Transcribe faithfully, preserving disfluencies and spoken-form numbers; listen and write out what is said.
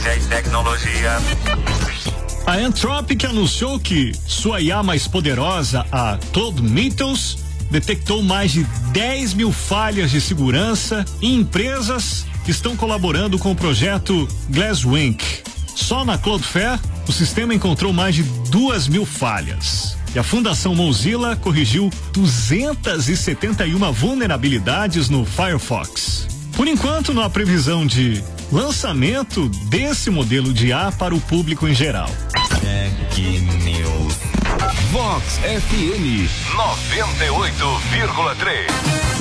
Tecnologia. A Anthropic anunciou que sua I A mais poderosa, a Cloud Mythos, detectou mais de dez mil falhas de segurança em empresas que estão colaborando com o projeto Glasswing. Só na Cloudflare, o sistema encontrou mais de duas mil falhas. E a Fundação Mozilla corrigiu duzentas e setenta e uma vulnerabilidades no Firefox. Por enquanto, não há previsão de lançamento desse modelo de I A para o público em geral. Tech News. Vox F M noventa e oito vírgula três.